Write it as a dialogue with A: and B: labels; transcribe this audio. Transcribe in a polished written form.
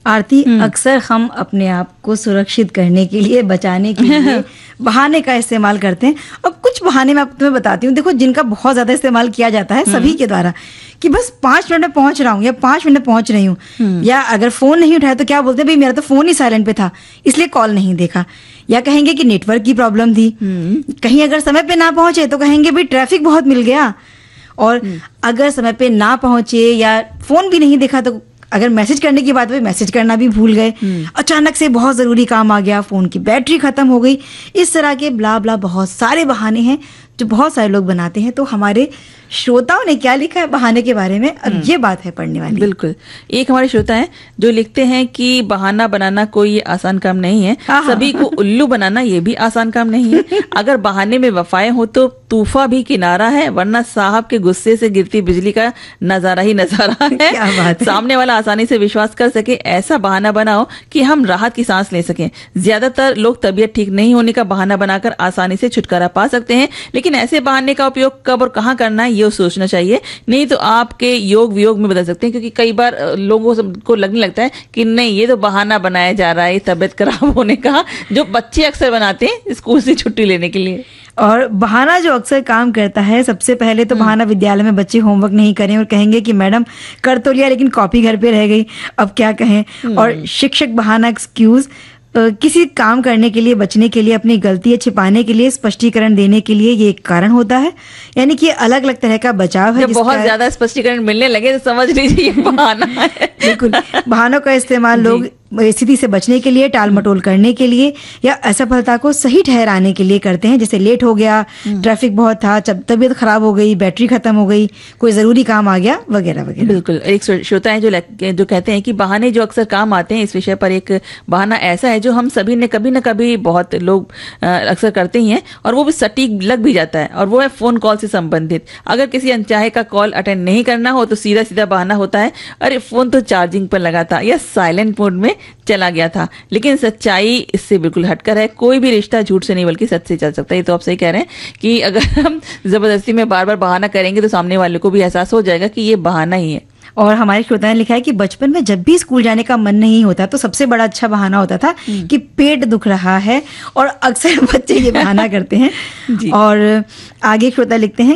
A: आरती, अक्सर हम अपने आप को सुरक्षित करने के लिए, बचाने के लिए बहाने का इस्तेमाल करते हैं। और कुछ बहाने मैं तुम्हें बताती हूँ, देखो, जिनका बहुत ज्यादा इस्तेमाल किया जाता है सभी के द्वारा, कि बस 5 मिनट में पहुंच रहा हूँ या 5 मिनट में पहुंच रही हूँ, या अगर फोन नहीं उठाया तो क्या बोलते हैं, भाई मेरा तो फोन ही साइलेंट पे था इसलिए कॉल नहीं देखा, या कहेंगे कि नेटवर्क की प्रॉब्लम थी। कहीं अगर समय पे ना पहुंचे तो कहेंगे भाई ट्रैफिक बहुत मिल गया। और अगर समय पे ना पहुंचे या फोन भी नहीं देखा तो अगर मैसेज करने की बात हुई, मैसेज करना भी भूल गए, अचानक से बहुत जरूरी काम आ गया, फोन की बैटरी खत्म हो गई, इस तरह के ब्ला ब्ला बहुत सारे बहाने हैं जो बहुत सारे लोग बनाते हैं। तो हमारे श्रोताओं ने क्या लिखा है बहाने के बारे में, अब ये बात है पढ़ने वाली।
B: बिल्कुल, एक हमारे श्रोता हैं जो लिखते हैं कि बहाना बनाना कोई आसान काम नहीं है, सभी को उल्लू बनाना ये भी आसान काम नहीं है। अगर बहाने में वफाएं हो तो तूफा भी किनारा है, वरना साहब के गुस्से से गिरती बिजली का नजारा ही नजारा है।
A: क्या बात है?
B: सामने वाला आसानी से विश्वास कर सके ऐसा बहाना बनाओ कि हम राहत की सांस ले सकें। ज्यादातर लोग तबीयत ठीक नहीं होने का बहाना बनाकर आसानी से छुटकारा पा सकते हैं, लेकिन ऐसे बहाने का उपयोग कब और कहाँ करना है ये सोचना चाहिए, नहीं तो आपके योग वियोग में बदल सकते हैं। क्योंकि कई बार लोगों को लगने लगता है कि नहीं ये तो बहाना बनाया जा रहा है तबीयत खराब होने का, जो बच्चे अक्सर बनाते हैं स्कूल से छुट्टी लेने के लिए।
A: और बहाना जो अक्सर काम करता है, सबसे पहले तो बहाना विद्यालय में बच्चे होमवर्क नहीं करें और कहेंगे कि मैडम कर तो लिया लेकिन कॉपी घर पे रह गई, अब क्या कहें। और शिक्षक बहाना एक्सक्यूज, किसी काम करने के लिए, बचने के लिए, अपनी गलती छिपाने के लिए, स्पष्टीकरण देने के लिए ये एक कारण होता है। यानी कि अलग अलग तरह का बचाव है।
B: जब बहुत ज्यादा स्पष्टीकरण मिलने लगे तो समझ लीजिए ये बहाना है।
A: बिल्कुल, बहानों का इस्तेमाल लोग स्थिति से बचने के लिए, टाल मटोल करने के लिए, या असफलता को सही ठहराने के लिए करते हैं। जैसे लेट हो गया, ट्रैफिक बहुत था, तबीयत खराब हो गई, बैटरी खत्म हो गई, कोई जरूरी काम आ गया, वगैरह वगैरह।
B: बिल्कुल, एक श्रोता है जो कहते हैं कि बहाने जो अक्सर काम आते हैं, इस विषय पर एक बहाना ऐसा है जो हम सभी ने कभी न कभी, बहुत लोग अक्सर करते ही हैं और वो भी सटीक लग भी जाता है, और वो है फोन कॉल से संबंधित। अगर किसी अनचाहे का कॉल अटेंड नहीं करना हो तो सीधा सीधा बहाना होता है, अरे फोन तो चार्जिंग पर लगा था या साइलेंट मोड में चला गया था। लेकिन सच्चाई इससे बिल्कुल हटकर है। कोई भी रिश्ता झूठ से नहीं बल्कि सच से चल सकता है। ये तो आप सही कह रहे हैं कि अगर हम जबरदस्ती में बार बार बहाना करेंगे तो सामने वाले को भी एहसास हो जाएगा कि ये बहाना ही है।
A: और हमारे श्रोता ने लिखा है कि बचपन में जब भी स्कूल जाने का मन नहीं होता तो सबसे बड़ा अच्छा बहाना होता था कि पेट दुख रहा है, और अक्सर बच्चे ये बहाना करते हैं। और आगे श्रोता लिखते हैं